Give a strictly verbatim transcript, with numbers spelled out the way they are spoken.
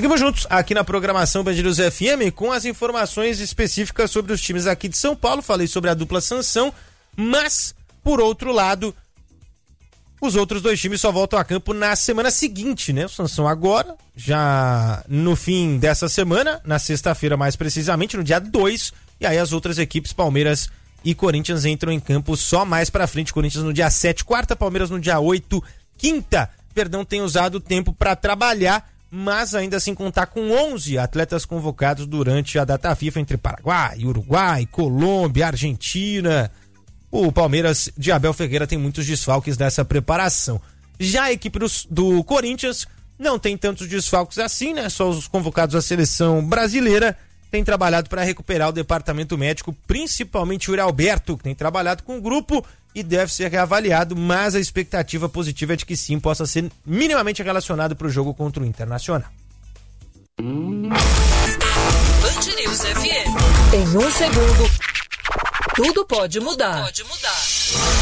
Seguimos juntos aqui na programação Band News F M com as informações específicas sobre os times aqui de São Paulo. Falei sobre a dupla Sansão, mas, por outro lado, os outros dois times só voltam a campo na semana seguinte, né? O Sansão agora, já no fim dessa semana, na sexta-feira mais precisamente, no dia dois, e aí as outras equipes, Palmeiras e Corinthians, entram em campo só mais pra frente. Corinthians no dia sete, quarta, Palmeiras no dia oito, quinta. Perdão, tem usado o tempo para trabalhar, mas ainda assim contar com onze atletas convocados durante a data FIFA entre Paraguai, Uruguai, Colômbia, Argentina. O Palmeiras de Abel Ferreira tem muitos desfalques nessa preparação. Já a equipe do, do Corinthians não tem tantos desfalques assim, né? Só os convocados à seleção brasileira. Tem trabalhado para recuperar o departamento médico, principalmente o Yuri Alberto, que tem trabalhado com o grupo e deve ser reavaliado, mas a expectativa positiva é de que sim, possa ser minimamente relacionado para o jogo contra o Internacional. Band News F M. Em um segundo, tudo pode mudar. Tudo pode mudar.